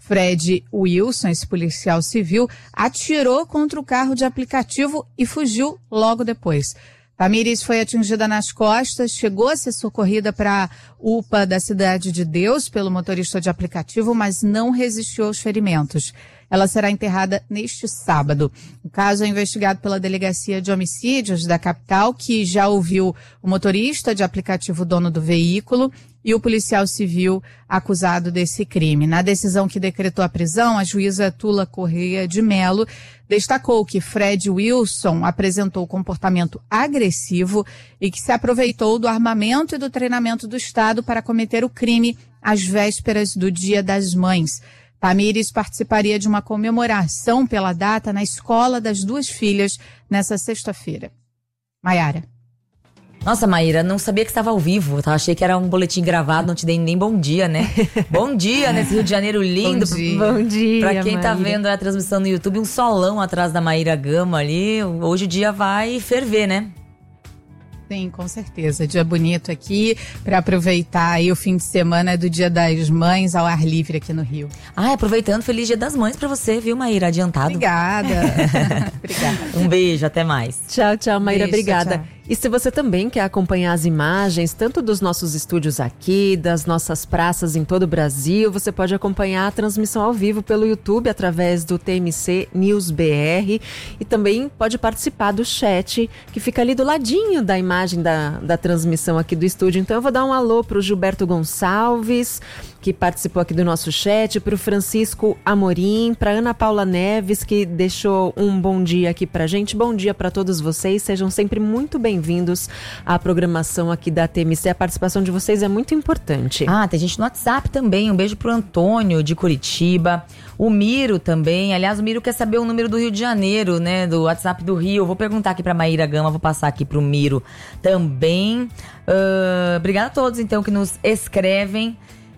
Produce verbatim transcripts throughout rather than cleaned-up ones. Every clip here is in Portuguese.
Fred Wilson, esse policial civil, atirou contra o carro de aplicativo e fugiu logo depois. Tamires foi atingida nas costas, chegou a ser socorrida para a U P A da Cidade de Deus pelo motorista de aplicativo, mas não resistiu aos ferimentos. Ela será enterrada neste sábado. O caso é investigado pela Delegacia de Homicídios da capital, que já ouviu o motorista de aplicativo dono do veículo e o policial civil acusado desse crime. Na decisão que decretou a prisão, a juíza Tula Correia de Melo destacou que Fred Wilson apresentou comportamento agressivo e que se aproveitou do armamento e do treinamento do Estado para cometer o crime às vésperas do Dia das Mães. Tamires participaria de uma comemoração pela data na escola das duas filhas nessa sexta-feira. Maiara. Nossa, Maíra, não sabia que estava ao vivo, tá? Achei que era um boletim gravado, não te dei nem bom dia, né? Bom dia nesse Rio de Janeiro lindo. Bom dia. Bom dia, Pra quem Maíra. tá vendo a transmissão no YouTube, um solão atrás da Maíra Gama ali. Hoje o dia vai ferver, né? Sim, com certeza. Dia bonito aqui para aproveitar aí o fim de semana do Dia das Mães ao ar livre aqui no Rio. Ah, aproveitando, feliz Dia das Mães pra você, viu, Maíra? Adiantado. Obrigada. Obrigada. Um beijo, até mais. Tchau, tchau, Maíra, Beijo, obrigada. tchau, tchau. E se você também quer acompanhar as imagens, tanto dos nossos estúdios aqui, das nossas praças em todo o Brasil, você pode acompanhar a transmissão ao vivo pelo YouTube, através do T M C News B R, e também pode participar do chat, que fica ali do ladinho da imagem da, da transmissão aqui do estúdio. Então eu vou dar um alô para o Gilberto Gonçalves, que participou aqui do nosso chat, para o Francisco Amorim, para Ana Paula Neves, que deixou um bom dia aqui pra gente. Bom dia para todos vocês, sejam sempre muito bem-vindos à programação aqui da T M C. A participação de vocês é muito importante. Ah, tem gente no WhatsApp também. Um beijo pro Antônio de Curitiba. O Miro também. Aliás, o Miro quer saber o número do Rio de Janeiro, né? Do WhatsApp do Rio. Vou perguntar aqui pra Maíra Gama, vou passar aqui pro Miro também. Uh, obrigada a todos, então, que nos escrevem.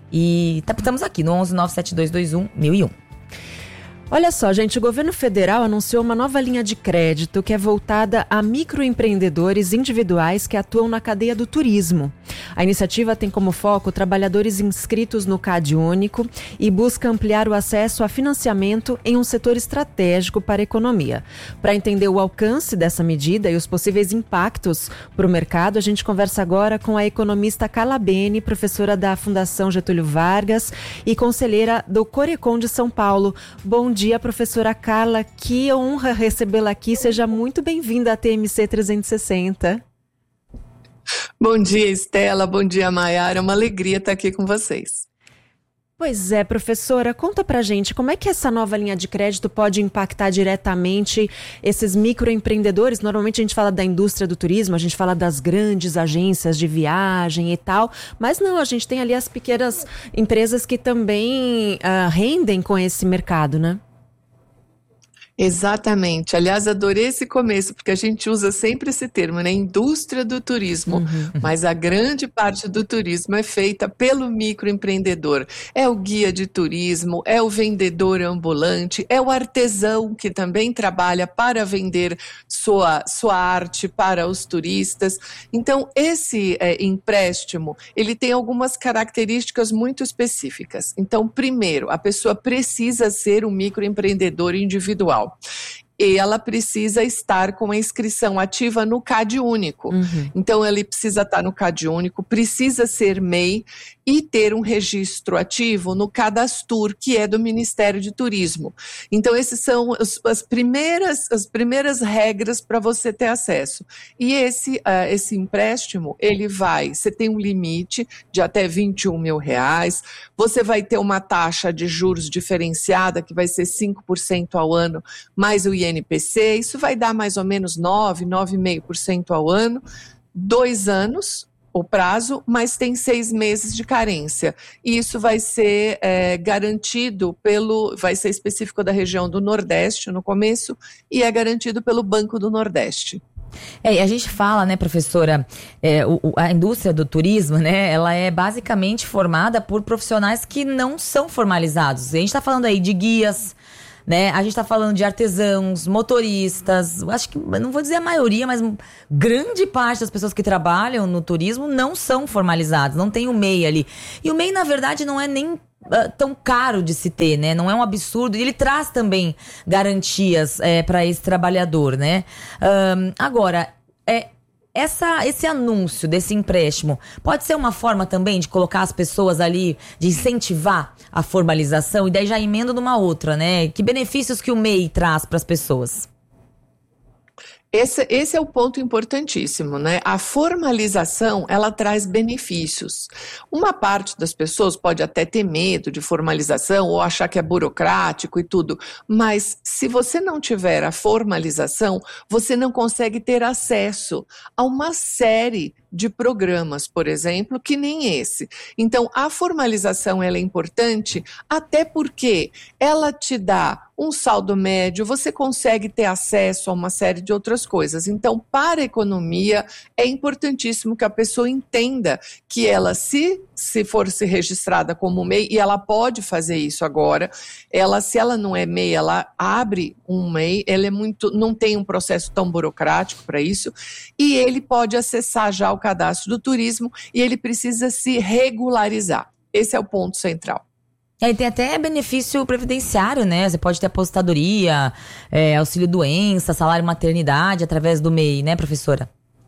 E tá, estamos aqui no onze nove sete dois dois um mil e um. Olha só, gente, o governo federal anunciou uma nova linha de crédito que é voltada a microempreendedores individuais que atuam na cadeia do turismo. A iniciativa tem como foco trabalhadores inscritos no CAD Único e busca ampliar o acesso a financiamento em um setor estratégico para a economia. Para entender o alcance dessa medida e os possíveis impactos para o mercado, a gente conversa agora com a economista Carla Bene, professora da Fundação Getúlio Vargas e conselheira do Corecon de São Paulo. Bom dia. Bom dia, professora Carla, que honra recebê-la aqui, seja muito bem-vinda à T M C trezentos e sessenta. Bom dia, Estela, bom dia, Maiara, é uma alegria estar aqui com vocês. Pois é, professora, conta pra gente como é que essa nova linha de crédito pode impactar diretamente esses microempreendedores. Normalmente a gente fala da indústria do turismo, a gente fala das grandes agências de viagem e tal, mas não, a gente tem ali as pequenas empresas que também uh, rendem com esse mercado, né? Exatamente, aliás, adorei esse começo, porque a gente usa sempre esse termo, né, indústria do turismo, uhum. Mas a grande parte do turismo é feita pelo microempreendedor, é o guia de turismo, é o vendedor ambulante, é o artesão que também trabalha para vender sua, sua arte para os turistas. Então esse é, empréstimo, ele tem algumas características muito específicas. Então, primeiro, a pessoa precisa ser um microempreendedor individual. E ela precisa estar com a inscrição ativa no CAD Único. Uhum. Então, ele precisa estar no CAD Único, precisa ser M E I e ter um registro ativo no Cadastur, que é do Ministério de Turismo. Então, essas são as, as, primeiras, as primeiras regras para você ter acesso. E esse, uh, esse empréstimo, ele vai, você tem um limite de até vinte e um mil reais, você vai ter uma taxa de juros diferenciada, que vai ser cinco por cento ao ano, mais o I N P C, isso vai dar mais ou menos nove, nove vírgula cinco por cento ao ano, dois anos o prazo, mas tem seis meses de carência. E isso vai ser é, garantido pelo, vai ser específico da região do Nordeste no começo, e é garantido pelo Banco do Nordeste. É, e a gente fala, né, professora, é, o, a indústria do turismo, né, ela é basicamente formada por profissionais que não são formalizados. A gente está falando aí de guias, né? A gente está falando de artesãos, motoristas, acho que, não vou dizer a maioria, mas grande parte das pessoas que trabalham no turismo não são formalizadas, não tem o M E I ali. E o M E I, na verdade, não é nem uh, tão caro de se ter, né? Não é um absurdo. E ele traz também garantias é, para esse trabalhador, né? Um, agora, é, essa, esse anúncio desse empréstimo pode ser uma forma também de colocar as pessoas ali, de incentivar a formalização, e daí já emendo numa outra, né? Que benefícios que o M E I traz para as pessoas? Esse, esse é o ponto importantíssimo, né? A formalização, ela traz benefícios. Uma parte das pessoas pode até ter medo de formalização ou achar que é burocrático e tudo, mas se você não tiver a formalização, você não consegue ter acesso a uma série de programas, por exemplo, que nem esse. Então, a formalização ela é importante até porque ela te dá um saldo médio, você consegue ter acesso a uma série de outras coisas. Então, para a economia, é importantíssimo que a pessoa entenda que ela, se, se for se registrada como M E I, e ela pode fazer isso agora, ela, se ela não é M E I, ela abre um M E I, ela é muito, não tem um processo tão burocrático para isso, e ele pode acessar já o cadastro do turismo e ele precisa se regularizar. Esse é o ponto central. E aí tem até benefício previdenciário, né? Você pode ter aposentadoria, é, auxílio-doença, salário maternidade através do M E I, né, professora?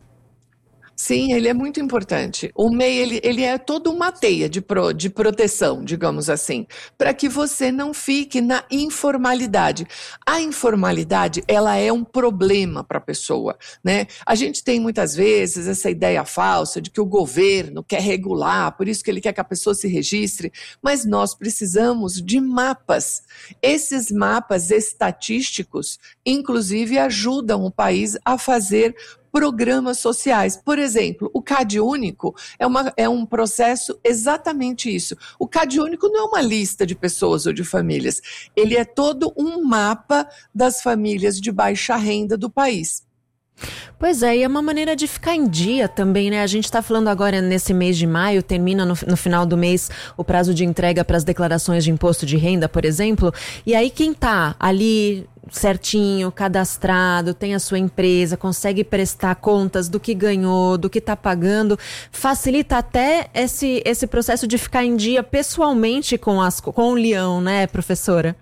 Sim, ele é muito importante. O M E I, ele, ele é toda uma teia de, pro, de proteção, digamos assim, para que você não fique na informalidade. A informalidade, ela é um problema para a pessoa, né? A gente tem muitas vezes essa ideia falsa de que o governo quer regular, por isso que ele quer que a pessoa se registre, mas nós precisamos de mapas. Esses mapas estatísticos, inclusive, ajudam o país a fazer programas sociais. Por exemplo, o CAD Único é, uma, é um processo exatamente isso. O CAD Único não é uma lista de pessoas ou de famílias, ele é todo um mapa das famílias de baixa renda do país. Pois é, e é uma maneira de ficar em dia também, né? A gente está falando agora nesse mês de maio, termina no, no final do mês o prazo de entrega para as declarações de imposto de renda, por exemplo, e aí quem tá ali certinho, cadastrado, tem a sua empresa, consegue prestar contas do que ganhou, do que está pagando, facilita até esse, esse processo de ficar em dia pessoalmente com, as, com o leão, né, professora?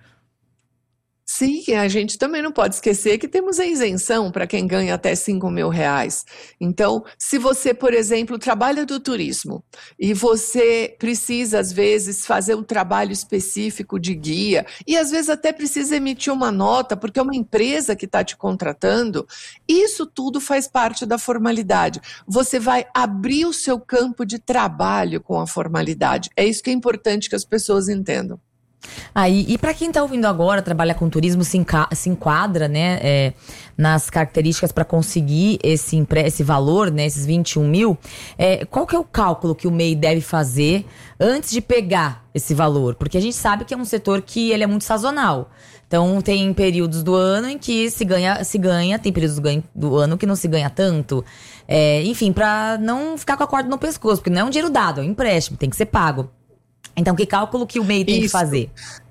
Sim, a gente também não pode esquecer que temos a isenção para quem ganha até cinco mil reais. Então, se você, por exemplo, trabalha do turismo e você precisa, às vezes, fazer um trabalho específico de guia e, às vezes, até precisa emitir uma nota porque é uma empresa que está te contratando, isso tudo faz parte da formalidade. Você vai abrir o seu campo de trabalho com a formalidade. É isso que é importante que as pessoas entendam. Ah, e, e para quem está ouvindo agora, trabalha com turismo, se, enca- se enquadra, né, é, nas características para conseguir esse, empre- esse valor, né, esses vinte e um mil, é, qual que é o cálculo que o M E I deve fazer antes de pegar esse valor? Porque a gente sabe que é um setor que ele é muito sazonal. Então tem períodos do ano em que se ganha, se ganha tem períodos do, ganho, do ano que não se ganha tanto. É, enfim, para não ficar com a corda no pescoço, porque não é um dinheiro dado, é um empréstimo, tem que ser pago. Então, que cálculo que o M E I tem Isso. que fazer?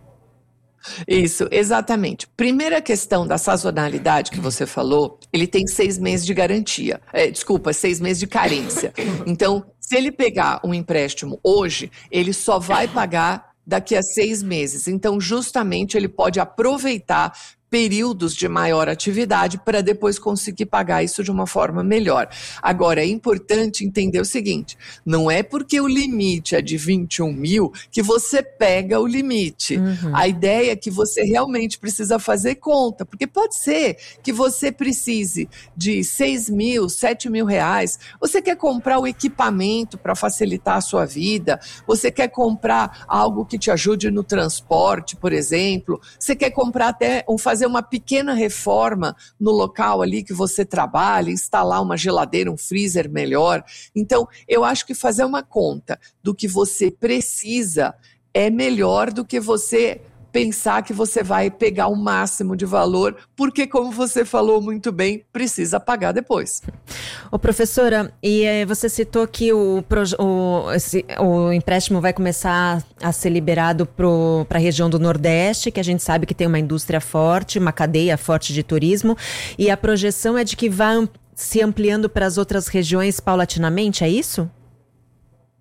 Isso, exatamente. Primeira questão da sazonalidade que você falou, ele tem seis meses de garantia. É, desculpa, seis meses de carência. Então, se ele pegar um empréstimo hoje, ele só vai pagar daqui a seis meses. Então, justamente, ele pode aproveitar períodos de maior atividade para depois conseguir pagar isso de uma forma melhor. Agora, é importante entender o seguinte, não é porque o limite é de vinte e um mil que você pega o limite. Uhum. A ideia é que você realmente precisa fazer conta, porque pode ser que você precise de seis mil, sete mil reais, você quer comprar o equipamento para facilitar a sua vida, você quer comprar algo que te ajude no transporte, por exemplo, você quer comprar até, um, fazer uma pequena reforma no local ali que você trabalha, instalar uma geladeira, um freezer melhor. Então, eu acho que fazer uma conta do que você precisa é melhor do que você pensar que você vai pegar o máximo de valor, porque, como você falou muito bem, precisa pagar depois. Ô, professora, e é, você citou que o, o, esse, o empréstimo vai começar a ser liberado para a região do Nordeste, que a gente sabe que tem uma indústria forte, uma cadeia forte de turismo, e a projeção é de que vá se ampliando para as outras regiões paulatinamente, é isso?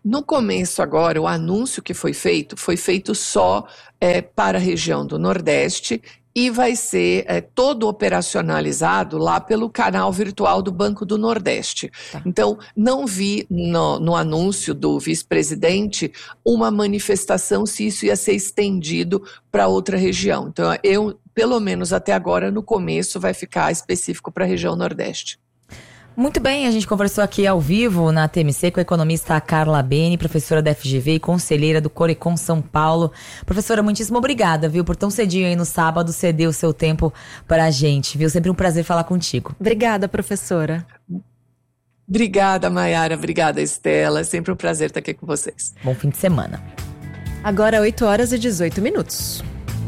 No começo agora, o anúncio que foi feito, foi feito só é, para a região do Nordeste e vai ser é, todo operacionalizado lá pelo canal virtual do Banco do Nordeste. Tá. Então, não vi no, no anúncio do vice-presidente uma manifestação se isso ia ser estendido para outra região. Então, eu, pelo menos até agora, no começo, vai ficar específico para a região Nordeste. Muito bem, a gente conversou aqui ao vivo na T M C com a economista Carla Bene, professora da F G V e conselheira do Corecon São Paulo. Professora, muitíssimo obrigada, viu, por tão cedinho aí no sábado ceder o seu tempo para a gente, viu? Sempre um prazer falar contigo. Obrigada, professora. Obrigada, Maiara. Obrigada, Estela. É sempre um prazer estar aqui com vocês. Bom fim de semana. Agora, oito horas e dezoito minutos.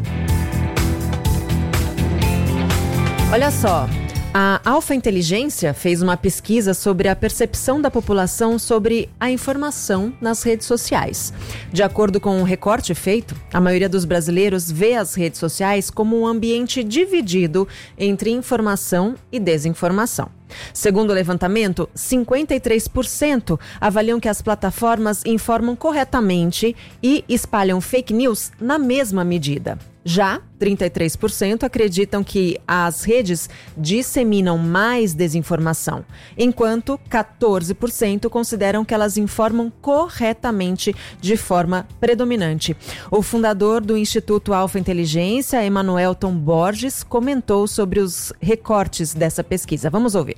Olha só. A Alfa Inteligência fez uma pesquisa sobre a percepção da população sobre a informação nas redes sociais. De acordo com um recorte feito, a maioria dos brasileiros vê as redes sociais como um ambiente dividido entre informação e desinformação. Segundo o levantamento, cinquenta e três por cento avaliam que as plataformas informam corretamente e espalham fake news na mesma medida. Já, trinta e três por cento acreditam que as redes disseminam mais desinformação, enquanto quatorze por cento consideram que elas informam corretamente de forma predominante. O fundador do Instituto Alfa Inteligência, Emanuelton Borges, comentou sobre os recortes dessa pesquisa. Vamos ouvir.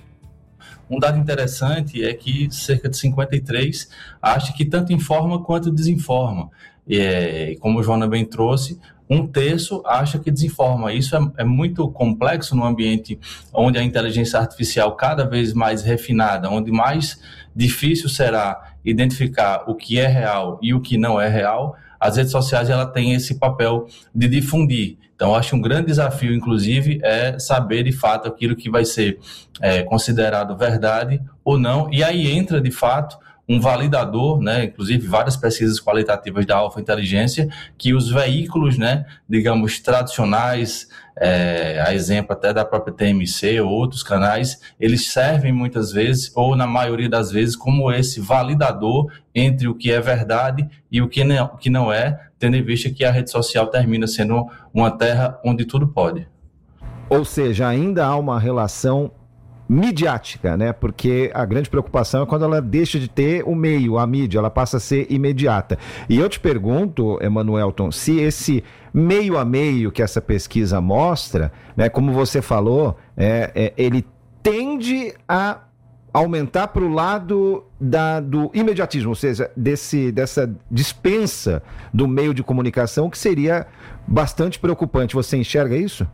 Um dado interessante é que cerca de cinquenta e três por cento acha que tanto informa quanto desinforma. E, é, como o Joana bem trouxe, um terço acha que desinforma. Isso é, é muito complexo no ambiente onde a inteligência artificial cada vez mais refinada, onde mais difícil será identificar o que é real e o que não é real. As redes sociais ela têm esse papel de difundir. Então, eu acho um grande desafio, inclusive, é saber de fato aquilo que vai ser é, considerado verdade ou não. E aí entra, de fato, um validador, né, inclusive várias pesquisas qualitativas da Alfa Inteligência, que os veículos, né, digamos, tradicionais, é, a exemplo até da própria T M C ou outros canais, eles servem muitas vezes, ou na maioria das vezes, como esse validador entre o que é verdade e o que não, o que não é, tendo em vista que a rede social termina sendo uma terra onde tudo pode. Ou seja, ainda há uma relação midiática, né? Porque a grande preocupação é quando ela deixa de ter o meio, a mídia, ela passa a ser imediata. E eu te pergunto, Emanuelton, se esse meio a meio que essa pesquisa mostra, né, como você falou, é, é, ele tende a aumentar para o lado da, do imediatismo, ou seja, desse, dessa dispensa do meio de comunicação, que seria bastante preocupante. Você enxerga isso?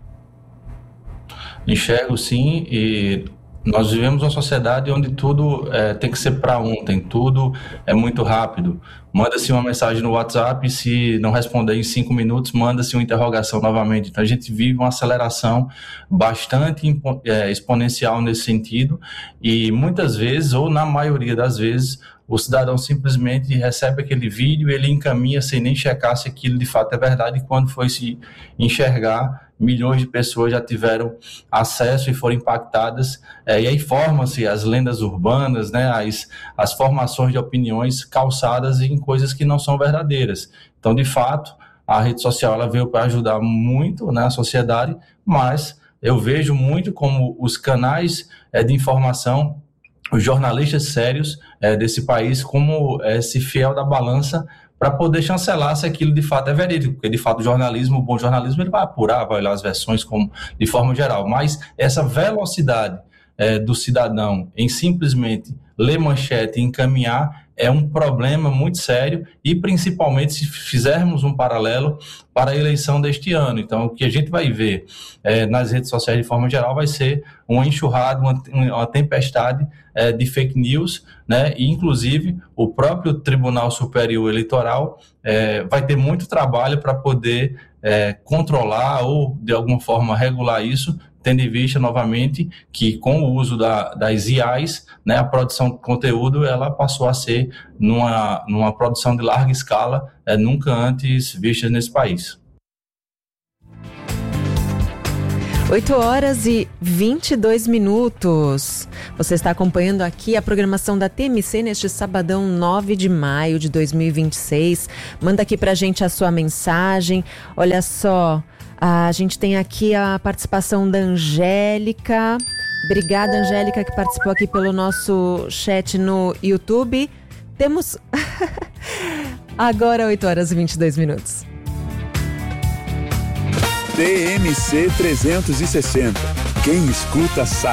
Enxergo sim, e nós vivemos uma sociedade onde tudo é, tem que ser para ontem, tudo é muito rápido. Manda-se uma mensagem no WhatsApp, se não responder em cinco minutos, manda-se uma interrogação novamente. Então a gente vive uma aceleração bastante é, exponencial nesse sentido, e muitas vezes, ou na maioria das vezes, o cidadão simplesmente recebe aquele vídeo, ele encaminha sem nem checar se aquilo de fato é verdade, e quando foi se enxergar, milhões de pessoas já tiveram acesso e foram impactadas, é, e aí formam-se as lendas urbanas, né, as, as formações de opiniões calçadas em coisas que não são verdadeiras. Então, de fato, a rede social ela veio para ajudar muito, né, a sociedade, mas eu vejo muito como os canais é, de informação, os jornalistas sérios é, desse país, como esse fiel da balança para poder chancelar se aquilo de fato é verídico, porque de fato o jornalismo, o bom jornalismo, ele vai apurar, vai olhar as versões como, de forma geral, mas essa velocidade é, do cidadão em simplesmente ler manchete e encaminhar é um problema muito sério, e principalmente se fizermos um paralelo para a eleição deste ano. Então, o que a gente vai ver é, nas redes sociais de forma geral vai ser uma enxurrada, uma, uma tempestade é, de fake news, né? E inclusive o próprio Tribunal Superior Eleitoral é, vai ter muito trabalho para poder é, controlar ou de alguma forma regular isso, tendo em vista, novamente, que com o uso da, das I As, né, a produção de conteúdo ela passou a ser numa, numa produção de larga escala, é, nunca antes vista nesse país. oito horas e vinte e dois minutos. Você está acompanhando aqui a programação da T M C neste sabadão nove de maio de dois mil e vinte e seis. Manda aqui pra gente a sua mensagem. Olha só, a gente tem aqui a participação da Angélica. Obrigada, Angélica, que participou aqui pelo nosso chat no YouTube. Temos agora oito horas e vinte e dois minutos. T M C trezentos e sessenta. Quem escuta sabe.